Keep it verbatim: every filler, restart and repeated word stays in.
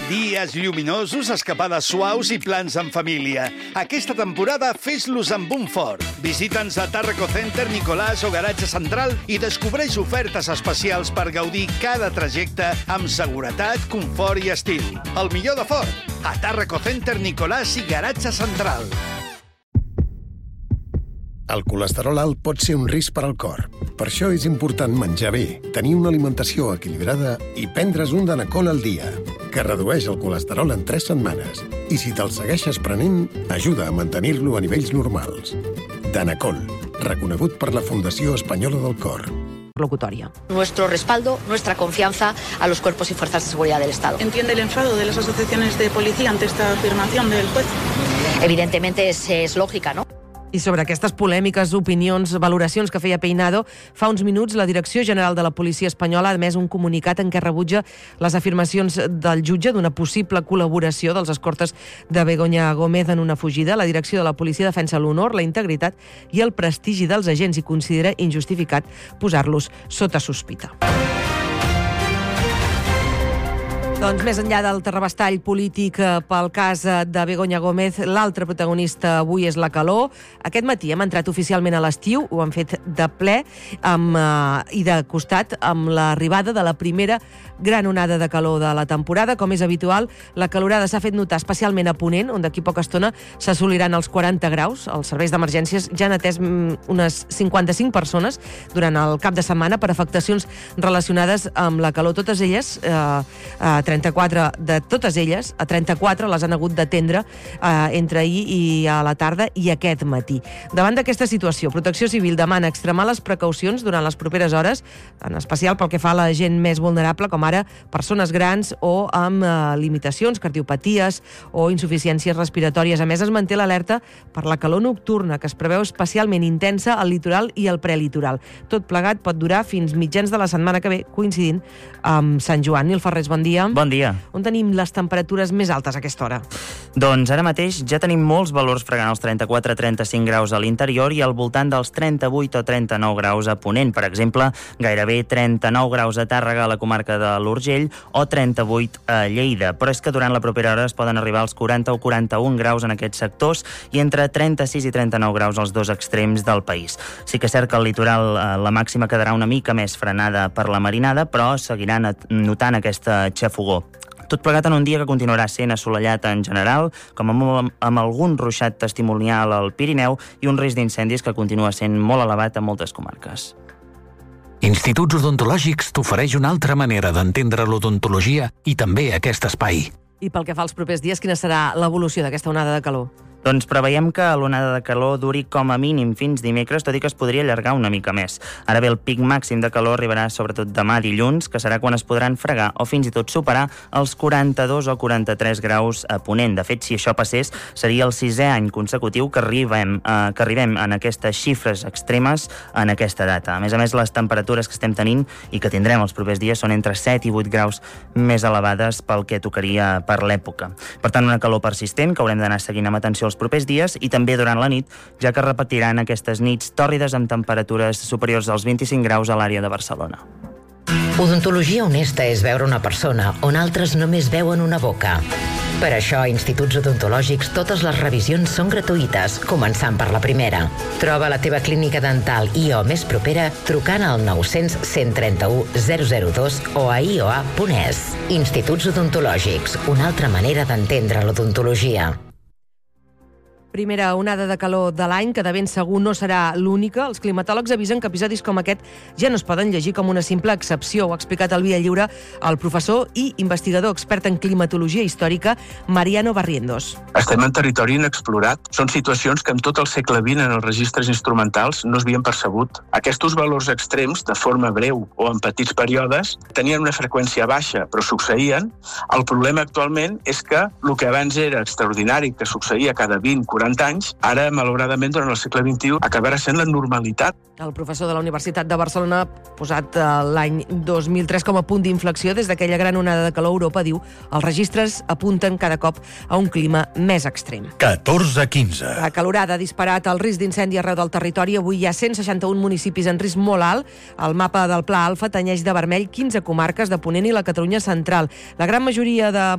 Dies lluminosos, escapades suaus i plans en família. Aquesta temporada fes-los amb un fort. Visita'ns a Tàrraco Center, Nicolàs o Garatge Central i descobreix ofertes especials per gaudir cada trajecte amb seguretat, confort i estil. El millor de Ford, a Tàrraco Center, Nicolàs i Garatge Central. El colesterol alt pot ser un risc per al cor. Per això és important menjar bé, tenir una alimentació equilibrada i prendre's un Danacol al dia, que redueix el colesterol en tres setmanes. I si te'l segueixes prenent, ajuda a mantenir-lo a nivells normals. Danacol, reconegut per la Fundació Espanyola del Cor. Locutoria. Nuestro respaldo, nuestra confianza a los cuerpos y fuerzas de seguridad del Estado. ¿Entiende el enfado de las asociaciones de policía ante esta afirmación del juez? Evidentemente es, es lógica, ¿no? I sobre aquestes polèmiques, opinions, valoracions que feia Peinado, fa uns minuts la Direcció General de la Policia Espanyola ha emès un comunicat en què rebutja les afirmacions del jutge d'una possible col·laboració dels escortes de Begoña Gómez en una fugida. La direcció de la policia defensa l'honor, la integritat i el prestigi dels agents i considera injustificat posar-los sota sospita. Doncs més enllà del terrabastall polític pel cas de Begoña Gómez, l'altre protagonista avui és la calor. Aquest matí hem entrat oficialment a l'estiu, ho han fet de ple amb, uh, i de costat amb l'arribada de la primera gran onada de calor de la temporada. Com és habitual, la calorada s'ha fet notar especialment a Ponent, on d'aquí poca estona s'assoliran els quaranta graus. Els serveis d'emergències ja han atès unes cinquanta-cinc persones durant el cap de setmana per afectacions relacionades amb la calor. Totes elles, eh, uh, trenta-quatre de totes elles, a trenta-quatre les han hagut d'atendre eh, entre ahir i a la tarda i aquest matí. Davant d'aquesta situació, Protecció Civil demana extremar les precaucions durant les properes hores, en especial pel que fa a la gent més vulnerable, com ara persones grans o amb eh, limitacions, cardiopaties o insuficiències respiratòries. A més, es manté l'alerta per la calor nocturna, que es preveu especialment intensa al litoral i al prelitoral. Tot plegat pot durar fins mitjans de la setmana que ve, coincidint amb Sant Joan. Nil Ferrés, bon dia. Bon dia. On tenim les temperatures més altes a aquesta hora? Doncs ara mateix ja tenim molts valors fregant els trenta-quatre a trenta-cinc graus a l'interior i al voltant dels trenta-vuit o trenta-nou graus a Ponent. Per exemple, gairebé trenta-nou graus a Tàrrega, a la comarca de l'Urgell, o trenta-vuit a Lleida. Però és que durant la propera hora es poden arribar als quaranta o quaranta-un graus en aquests sectors i entre trenta-sis i trenta-nou graus als dos extrems del país. Sí que és cert que al litoral la màxima quedarà una mica més frenada per la marinada, però seguiran notant aquesta xafogor. Tot plegat en un dia que continuarà sent assolellat en general, com amb, amb algun ruixat testimonial al Pirineu i un risc d'incendis que continua sent molt elevat a moltes comarques. Instituts Odontològics t'ofereix una altra manera d'entendre l'odontologia i també aquest espai. I pel que fa als propers dies, quina serà l'evolució d'aquesta onada de calor? Doncs preveiem que l'onada de calor duri com a mínim fins dimecres, tot i que es podria allargar una mica més. Ara bé, el pic màxim de calor arribarà sobretot demà dilluns, que serà quan es podran fregar o fins i tot superar els quaranta-dos o quaranta-tres graus a Ponent. De fet, si això passés, seria el sisè any consecutiu que arribem, eh, que arribem en aquestes xifres extremes en aquesta data. A més a més, les temperatures que estem tenint i que tindrem els propers dies són entre set i vuit graus més elevades pel que tocaria per l'època. Per tant, una calor persistent que haurem d'anar seguint amb atenció els propers dies i també durant la nit, ja que repetiran aquestes nits tòrrides amb temperatures superiors als vint-i-cinc graus a l'àrea de Barcelona. Odontologia honesta és veure una persona on altres només veuen una boca. Per això, a Instituts Odontològics totes les revisions són gratuïtes, començant per la primera. Troba la teva clínica dental I O més propera trucant al nou-cents cent trenta-u zero zero dos o a i o a punt es. Instituts Odontològics, una altra manera d'entendre l'odontologia. Primera onada de calor de l'any, que de ben segur no serà l'única. Els climatòlegs avisen que episodis com aquest ja no es poden llegir com una simple excepció. Ho ha explicat al Via Lliure el professor i investigador expert en climatologia històrica, Mariano Barrientos. Estem en territori inexplorat. Són situacions que en tot el segle vint en els registres instrumentals no s'havien percebut. Aquests valors extrems, de forma breu o en petits períodes, tenien una freqüència baixa, però succeïen. El problema actualment és que el que abans era extraordinari, que succeïa cada vint quaranta anys, ara, malauradament, durant el segle vint-i-u, acabarà sent la normalitat. El professor de la Universitat de Barcelona ha posat l'any dos mil tres com a punt d'inflexió des d'aquella gran onada de calor a Europa. Diu, els registres apunten cada cop a un clima més extrem. catorze a quinze. La calorada ha disparat el risc d'incendi arreu del territori. Avui hi ha cent seixanta-un municipis en risc molt alt. El mapa del Pla Alfa tenyeix de vermell quinze comarques de Ponent i la Catalunya central. La gran majoria de